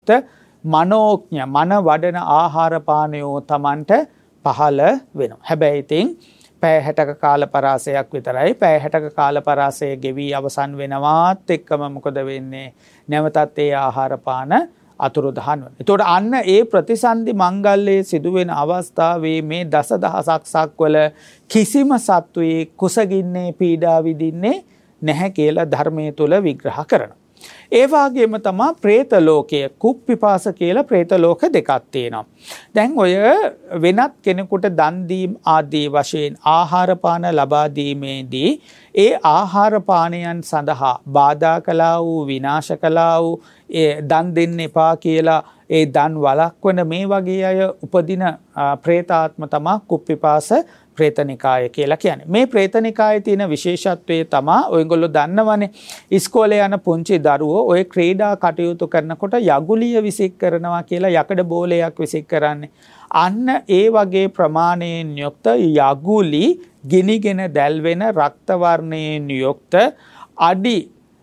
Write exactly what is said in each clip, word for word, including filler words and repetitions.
මනෝඥ මන වඩන ආහාර පානයෝ Tamanට පහළ වෙනවා. හැබැයි ඉතින් පැය හැටක කාල පරාසයක් විතරයි. පැය හැටක කාල පරාසය ගෙවි අවසන් වෙනවත් එක්කම මොකද වෙන්නේ? නැවතත් ඒ ආහාර පාන අතුරුදහන් වෙනවා. ඒතකොට අන්න ඒ ප්‍රතිසන්දි මංගල්‍යයේ සිදුවෙන අවස්ථාවේ මේ දසදහසක් සක්වල කිසිම සත්වයේ කුසගින්නේ පීඩා විඳින්නේ නැහැ කියලා ධර්මයේ තුල විග්‍රහ කරනවා. ඒ වගේම තමයි പ്രേත ලෝකය කුප්පිපාස කියලා പ്രേත ලෝක දෙකක් තියෙනවා. දැන් ඔය වෙනත් කෙනෙකුට දන් දීම් ආදී වශයෙන් ආහාර පාන ලබා දීමේදී ඒ ආහාර පානයන් සඳහා බාධා කළා වූ විනාශ කළා වූ ඒ දන් දෙන්න එපා කියලා ඒ දන් වළක්වන මේ වගේ අය උපදින പ്രേතාත්ම තමයි කුප්පිපාස ප්‍රේතනිකාය කියලා කියන්නේ. මේ ප්‍රේතනිකායේ තියෙන විශේෂත්වය තමයි ඔයගොල්ලෝ දන්නවනේ ඉස්කෝලේ යන පුංචි දරුවෝ ඔය ක්‍රීඩා කටයුතු කරනකොට යගුලිය විසික් කරනවා කියලා යකඩ බෝලයක් විසික් කරන්නේ. අන්න ඒ වගේ ප්‍රමාණයෙන් යුක්ත යගුලි ගිනිගෙන දැල්වෙන රක්ත වර්ණයෙන් යුක්ත අඩි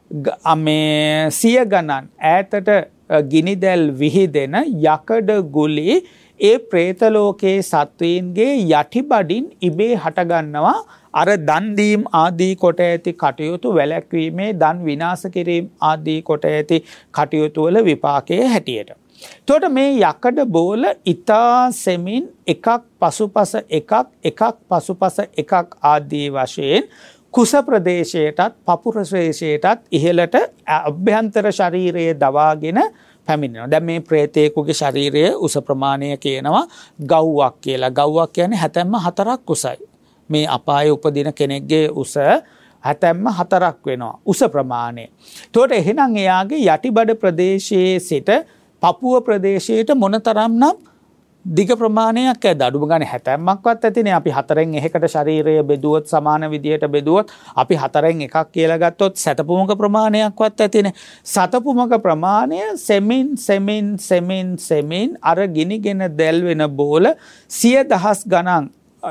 මේ සිය ගණන් ඈතට ගිනිදැල් විහිදෙන යකඩ ගුලි ඒ പ്രേත ලෝකයේ සත්වයින්ගේ යටිබඩින් ඉබේ හටගන්නවා අර දන් දීම් ආදී කොට ඇති කටයුතු වැළැක්වීමේ දන් විනාශ කිරීම ආදී කොට ඇති කටයුතු වල විපාකයේ හැටියට. එතකොට මේ යකඩ බෝල ඊතා සෙමින් එකක් පසුපස එකක් එකක් පසුපස එකක් ආදී වශයෙන් කුස ප්‍රදේශයටත් පපුර ප්‍රදේශයටත් ඉහළට අභ්‍යන්තර ශරීරයේ දවාගෙන පැමිණෙනවා. දැන් මේ ප්‍රේතේකුගේ ශරීරයේ උස ප්‍රමාණය කියනවා ගව්වක් කියලා. ගව්වක් කියන්නේ හැතැම්ම හතරක් උසයි. මේ අපායේ උපදින කෙනෙක්ගේ උස හැතැම්ම හතරක් වෙනවා උස ප්‍රමාණය. එතකොට එහෙනම් එයාගේ යටිබඩ ප්‍රදේශයේ සිට පපුව ප්‍රදේශයට මොනතරම්නම් දිග ප්‍රමාණයක් ඇද්ද? අඩුම ගානේ හැතැම්මක්වත් ඇතිනේ. අපි හතරෙන් එකකට ශරීරය බෙදුවොත් සමාන විදියට බෙදුවොත් අපි හතරෙන් එකක් කියලා ගත්තොත් සතපුමක ප්‍රමාණයක්වත් ඇතිනේ. සතපුමක ප්‍රමාණය සෙමින් සෙමින් සෙමින් සෙමින් අර ගිනිගෙන දැල්වෙන බෝල සිය දහස් ගණන්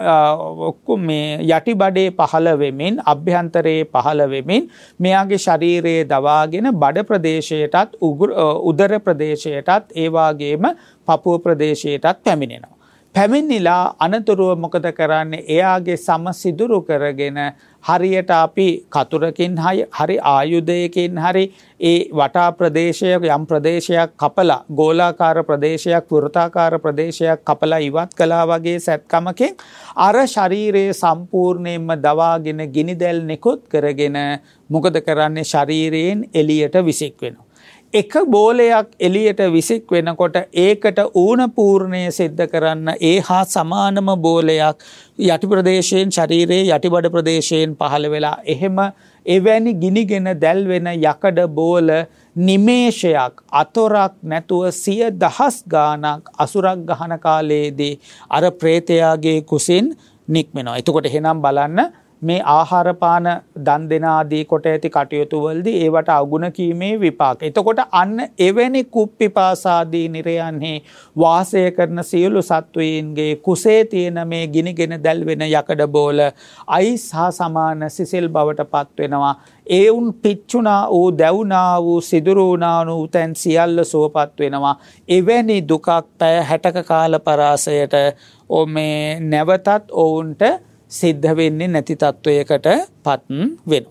ඔක්කොම මේ යටිබඩේ පහළ වෙමින් අභ්‍යන්තරයේ පහළ වෙමින් මෙයාගේ ශරීරයේ දවාගෙන බඩ ප්‍රදේශයටත් උදර ප්‍රදේශයටත් ඒ වගේම පපුව ප්‍රදේශයටත් පැමිණෙනවා. පැමිණිලා අනතුරුව මොකද කරන්නේ? එයාගේ සම සිදුරු කරගෙන හරියට අපි කතුරකින් හරි ආයුධයකින් හරි ඒ වටා ප්‍රදේශයක යම් ප්‍රදේශයක් කපලා ගෝලාකාර ප්‍රදේශයක් වෘත්තාකාර ප්‍රදේශයක් කපලා ඉවත් කළා වගේ සැත්කමකින් අර ශරීරයේ සම්පූර්ණයෙන්ම දවාගෙන ගිනිදැල් නිකුත් කරගෙන මොකද කරන්නේ? ශරීරයෙන් එළියට විසික් වෙනවා. එක බෝලයක් එළියට විසික් වෙනකොට ඒකට ඌණ පූර්ණය සිද්ධ කරන්න ඒ හා සමානම බෝලයක් යටි ප්‍රදේශයෙන් ශරීරයේ යටිබඩ ප්‍රදේශයෙන් පහළ වෙලා එහෙම එවැනි ගිනිගෙන දැල්වෙන යකඩ බෝල නිමේෂයක් අතොරක් නැතුව සිය දහස් ගාණක් අසුරක් ගහන කාලයේදී අර ප්‍රේතයාගේ කුසින් නික්මෙනවා. එතකොට එහෙනම් බලන්න මේ ආහාර පාන දන් දෙන ආදී කොට ඇති කටයුතු වලදී ඒවට අගුණ කීමේ විපාක. එතකොට අන්න එවැනි කුප්පිපාසාදී නිරයන්හි වාසය කරන සියලු සත්වයින්ගේ කුසේ තියෙන මේ ගිනිගෙන දැල්වෙන යකඩ බෝල අයිස් හා සමාන සිසිල් බවට පත් වෙනවා. ඒ උන් පිච්චුණා වූ දැවුනා වූ සිදුරු වුණා වූ තැන් සියල්ල සුවපත් වෙනවා. එවැනි දුකක් පැය හැටක කාල පරාසයට ඔ මේ නැවතත් ඔවුන්ට සිද්ධ වෙන්නේ නැති තත්වයකට පත් වෙනවා.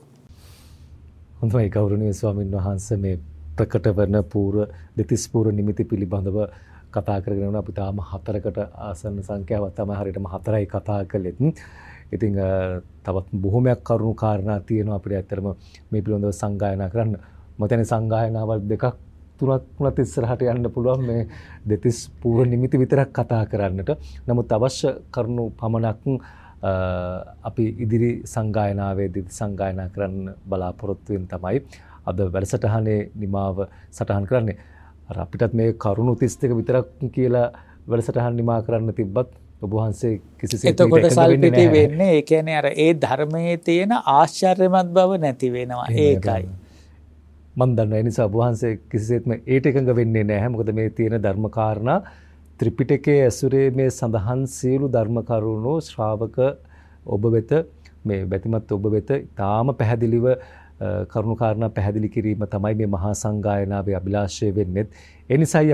හොඳයි ගෞරවනීය ස්වාමින් වහන්සේ මේ ප්‍රකට වන පූර්ව දෙතිස් පූර්ව නිමිති පිළිබඳව කතා කරගෙන යනවා. අපි තාම හතරකට ආසන්න සංඛ්‍යාවක් තමයි හරියටම හතරයි කතා කළෙත්. ඉතින් තවත් බොහොමයක් කරුණු කාරණා තියෙනවා අපිට ඇත්තටම මේ පිළිබඳව සංගායනා කරන්න. මම කියන්නේ සංගායනාවල් දෙකක් තුනක් තුනක් ඉස්සරහට යන්න පුළුවන් මේ දෙතිස් පූර්ව නිමිති විතරක් කතා කරන්නට. නමුත් අවශ්‍ය කරුණු පමණක් අපි ඉදිරි සංගායනාවේදී සංගායනා කරන්න බලාපොරොත්තු වෙන තමයි අද වැඩසටහනේ නිමාව සටහන් කරන්නේ. අර අපිටත් මේ කරුණු තිස් දෙක විතරක් කියලා වැඩසටහන් නිමා කරන්න තිබ්බත් ඔබ වහන්සේ කිසිසේත් එතකොට සල්පිටි වෙන්නේ ඒ කියන්නේ අර ඒ ධර්මයේ තියෙන ආශ්චර්යමත් බව නැති වෙනවා. ඒකයි මම දන්නවා. ඒ නිසා ඔබ වහන්සේ කිසිසේත්ම ඒට එකඟ වෙන්නේ නැහැ. මොකද මේ තියෙන ධර්ම කාරණා ත්‍රිපිටකයේ ඇසුරේ මේ සඳහන් සියලු ධර්ම කරුණු ශ්‍රාවක ඔබ වෙත මේ බැතිමත් ඔබ වෙත ඊටාම පැහැදිලිව කරුණු කාරණා පැහැදිලි කිරීම තමයි මේ මහා සංගායනාවේ අභිලාෂය වෙන්නේ. ඒ නිසායි